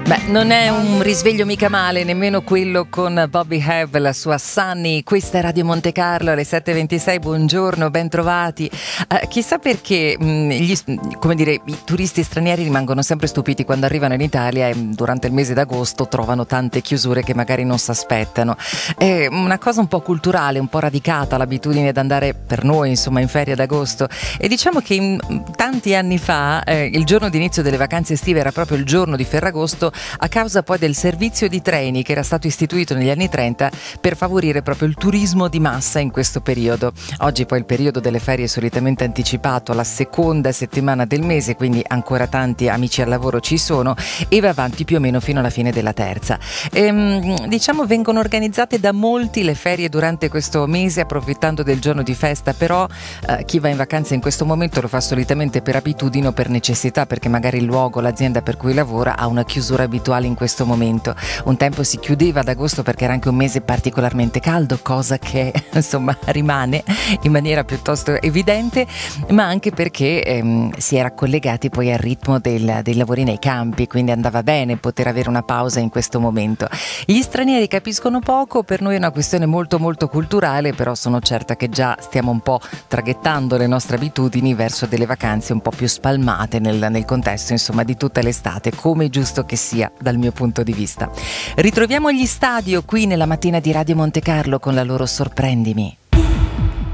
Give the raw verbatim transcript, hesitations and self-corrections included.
Beh, non è un risveglio mica male, nemmeno quello con Bobby Hebb, la sua Sunny. Questa è Radio Monte Carlo alle sette e ventisei, buongiorno, ben trovati. Eh, chissà perché mh, gli, come dire, i turisti stranieri rimangono sempre stupiti quando arrivano in Italia e durante il mese d'agosto trovano tante chiusure che magari non si aspettano. È una cosa un po' culturale, un po' radicata l'abitudine ad andare per noi, insomma, in ferie ad agosto. E diciamo che in, tanti anni fa eh, il giorno d'inizio delle vacanze estive era proprio il giorno di Ferragosto, a causa poi del servizio di treni che era stato istituito negli anni trenta per favorire proprio il turismo di massa in questo periodo. Oggi poi il periodo delle ferie è solitamente anticipato alla seconda settimana del mese, quindi ancora tanti amici al lavoro ci sono e va avanti più o meno fino alla fine della terza. Ehm, diciamo vengono organizzate da molti le ferie durante questo mese approfittando del giorno di festa, però eh, chi va in vacanza in questo momento lo fa solitamente per abitudine o per necessità, perché magari il luogo, l'azienda per cui lavora ha una chiusura abituale in questo momento. Un tempo si chiudeva ad agosto perché era anche un mese particolarmente caldo, cosa che insomma rimane in maniera piuttosto evidente, ma anche perché ehm, si era collegati poi al ritmo del, dei lavori nei campi, quindi andava bene poter avere una pausa in questo momento. Gli stranieri capiscono poco, per noi è una questione molto molto culturale, però sono certa che già stiamo un po' traghettando le nostre abitudini verso delle vacanze un po' più spalmate nel, nel contesto insomma di tutta l'estate, come è giusto che sia dal mio punto di vista. Ritroviamo gli Stadio qui nella mattina di Radio Monte Carlo con la loro Sorprendimi.